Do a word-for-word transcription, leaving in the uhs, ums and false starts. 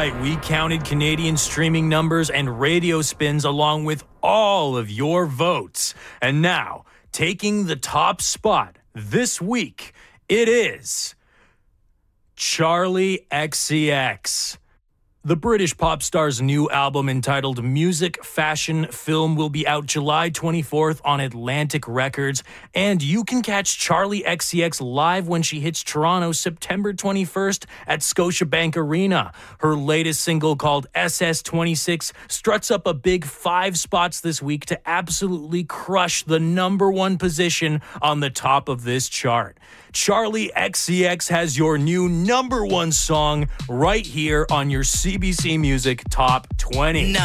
right, we counted Canadian streaming numbers and radio spins along with all of your votes. And now, taking the top spot this week, it is Charli X C X. The British pop star's new album entitled Music, Fashion, Film will be out July twenty-fourth on Atlantic Records, and you can catch Charli X C X live when she hits Toronto September twenty-first at Scotiabank Arena. Her latest single called S S twenty-six struts up a big five spots this week to absolutely crush the number one position on the top of this chart. Charli X C X has your new number one song right here on your C B C Music Top twenty.